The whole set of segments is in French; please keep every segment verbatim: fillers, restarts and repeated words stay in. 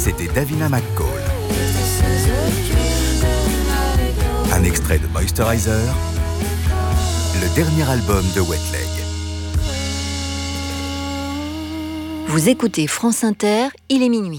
c'était Davina McCall. Un extrait de Moisturizer, le dernier album de Wet Leg. Vous écoutez France Inter, il est minuit.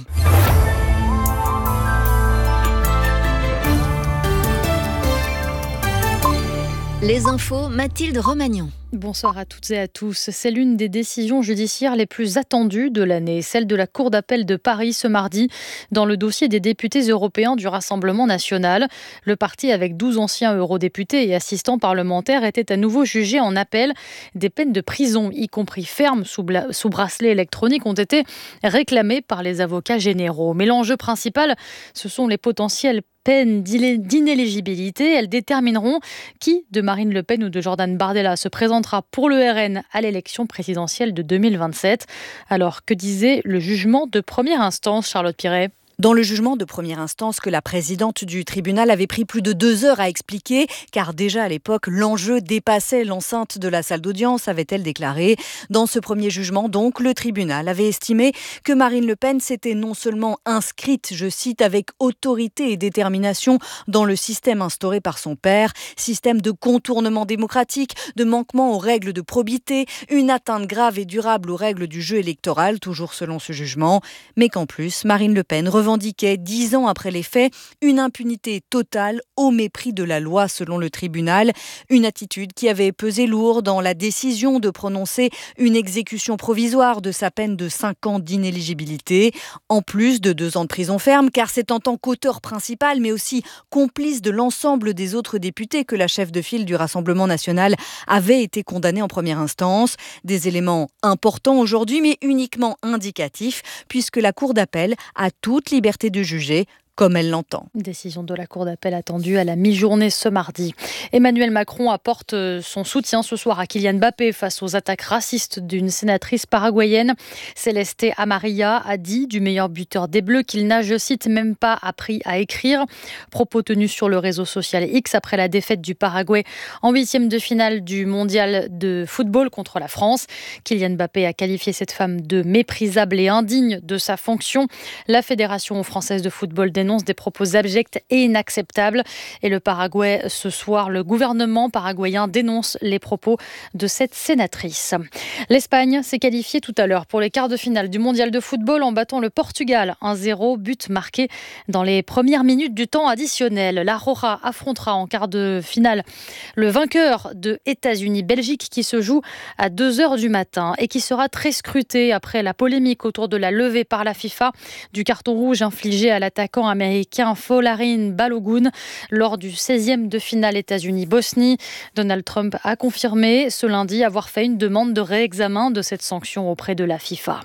Les infos, Mathilde Romagnon. Bonsoir à toutes et à tous. C'est l'une des décisions judiciaires les plus attendues de l'année, celle de la Cour d'appel de Paris ce mardi, dans le dossier des députés européens du Rassemblement national. Le parti, avec douze anciens eurodéputés et assistants parlementaires, était à nouveau jugé en appel. Des peines de prison, y compris fermes sous, bla- sous bracelet électronique, ont été réclamées par les avocats généraux. Mais l'enjeu principal, ce sont les potentiels peines d'inéligibilité. Elles détermineront qui de Marine Le Pen ou de Jordan Bardella se présentera pour le R N à l'élection présidentielle de deux mille vingt-sept. Alors, que disait le jugement de première instance, Charlotte Piret ? Dans le jugement de première instance que la présidente du tribunal avait pris plus de deux heures à expliquer, car déjà à l'époque, l'enjeu dépassait l'enceinte de la salle d'audience, avait-elle déclaré. Dans ce premier jugement, donc, le tribunal avait estimé que Marine Le Pen s'était non seulement inscrite, je cite, avec autorité et détermination dans le système instauré par son père, système de contournement démocratique, de manquement aux règles de probité, une atteinte grave et durable aux règles du jeu électoral, toujours selon ce jugement, mais qu'en plus, Marine Le Pen revendiquait dix ans après les faits, une impunité totale au mépris de la loi selon le tribunal. Une attitude qui avait pesé lourd dans la décision de prononcer une exécution provisoire de sa peine de cinq ans d'inéligibilité, en plus de deux ans de prison ferme, car c'est en tant qu'auteur principal, mais aussi complice de l'ensemble des autres députés que la chef de file du Rassemblement national avait été condamnée en première instance. Des éléments importants aujourd'hui, mais uniquement indicatifs, puisque la Cour d'appel a toute liberté de juger comme elle l'entend. Décision de la Cour d'appel attendue à la mi-journée ce mardi. Emmanuel Macron apporte son soutien ce soir à Kylian Mbappé face aux attaques racistes d'une sénatrice paraguayenne. Celeste Amarilla a dit du meilleur buteur des Bleus qu'il n'a, je cite, même pas appris à écrire. Propos tenus sur le réseau social X après la défaite du Paraguay en huitième de finale du mondial de football contre la France. Kylian Mbappé a qualifié cette femme de méprisable et indigne de sa fonction. La Fédération française de football dénonce des propos abjects et inacceptables. Et le Paraguay, ce soir, le gouvernement paraguayen dénonce les propos de cette sénatrice. L'Espagne s'est qualifiée tout à l'heure pour les quarts de finale du mondial de football en battant le Portugal. un zéro, but marqué dans les premières minutes du temps additionnel. La Roja affrontera en quart de finale le vainqueur de États-Unis-Belgique qui se joue à deux heures du matin et qui sera très scruté après la polémique autour de la levée par la FIFA du carton rouge infligé à l'attaquant américain Folarin Balogun lors du seizième de finale États-Unis-Bosnie. Donald Trump a confirmé ce lundi avoir fait une demande de réexamen de cette sanction auprès de la FIFA.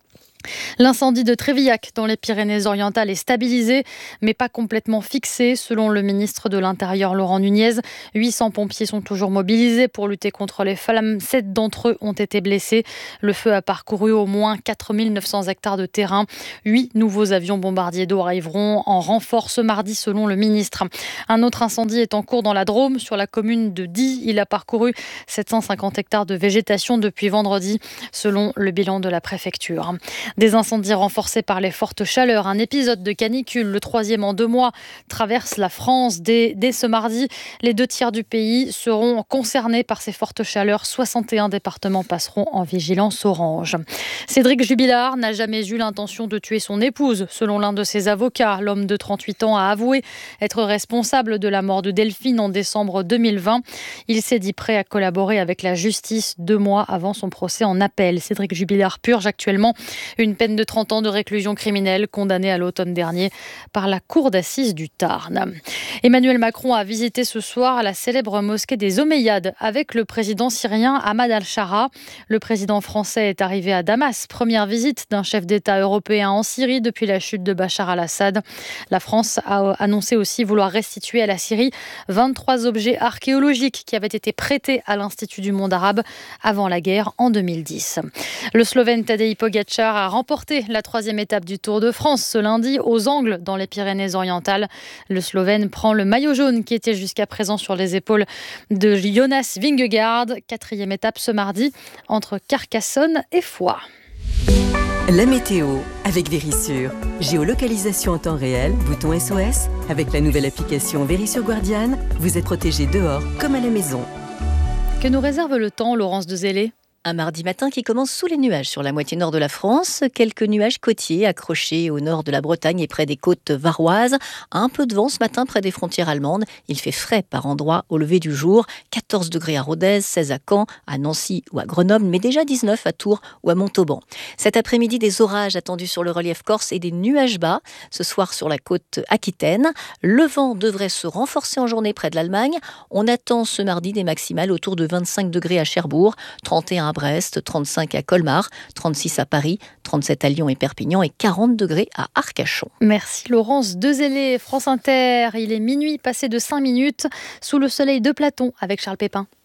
L'incendie de Trévillac dans les Pyrénées-Orientales est stabilisé, mais pas complètement fixé, selon le ministre de l'Intérieur Laurent Nunez. huit cents pompiers sont toujours mobilisés pour lutter contre les flammes. sept d'entre eux ont été blessés. Le feu a parcouru au moins quatre mille neuf cents hectares de terrain. huit nouveaux avions bombardiers d'eau arriveront en renfort ce mardi, selon le ministre. Un autre incendie est en cours dans la Drôme, sur la commune de Die. Il a parcouru sept cent cinquante hectares de végétation depuis vendredi, selon le bilan de la préfecture. Des incendies renforcés par les fortes chaleurs. Un épisode de canicule, le troisième en deux mois, traverse la France. Dès, dès ce mardi, les deux tiers du pays seront concernés par ces fortes chaleurs. soixante et un départements passeront en vigilance orange. Cédric Jubilard n'a jamais eu l'intention de tuer son épouse. Selon l'un de ses avocats, l'homme de trente-huit ans a avoué être responsable de la mort de Delphine en décembre deux mille vingt. Il s'est dit prêt à collaborer avec la justice deux mois avant son procès en appel. Cédric Jubilard purge actuellement une peine de trente ans de réclusion criminelle, condamné à l'automne dernier par la cour d'assises du Tarn. Emmanuel Macron a visité ce soir la célèbre mosquée des Omeyyades avec le président syrien Ahmad al-Shara. Le président français est arrivé à Damas, première visite d'un chef d'État européen en Syrie depuis la chute de Bachar al-Assad. La France a annoncé aussi vouloir restituer à la Syrie vingt-trois objets archéologiques qui avaient été prêtés à l'Institut du monde arabe avant la guerre en deux mille dix. Le Slovène Tadej Pogačar a remporté la troisième étape du Tour de France ce lundi aux Angles dans les Pyrénées-Orientales. Le Slovène prend le maillot jaune qui était jusqu'à présent sur les épaules de Jonas Vingegaard. Quatrième étape ce mardi entre Carcassonne et Foix. La météo avec Vérissure. Géolocalisation en temps réel, bouton S O S. Avec la nouvelle application Vérissure Guardian, vous êtes protégé dehors comme à la maison. Que nous réserve le temps, Laurence de Zélé ? Un mardi matin qui commence sous les nuages sur la moitié nord de la France. Quelques nuages côtiers accrochés au nord de la Bretagne et près des côtes varoises. Un peu de vent ce matin près des frontières allemandes. Il fait frais par endroits au lever du jour. quatorze degrés à Rodez, seize à Caen, à Nancy ou à Grenoble, mais déjà dix-neuf à Tours ou à Montauban. Cet après-midi, des orages attendus sur le relief corse et des nuages bas. Ce soir sur la côte aquitaine. Le vent devrait se renforcer en journée près de l'Allemagne. On attend ce mardi des maximales autour de vingt-cinq degrés à Cherbourg, trente et un à Brest, trente-cinq à Colmar, trente-six à Paris, trente-sept à Lyon et Perpignan et quarante degrés à Arcachon. Merci Laurence de Zélé, France Inter. Il est minuit passé de cinq minutes sous le soleil de Platon avec Charles Pépin.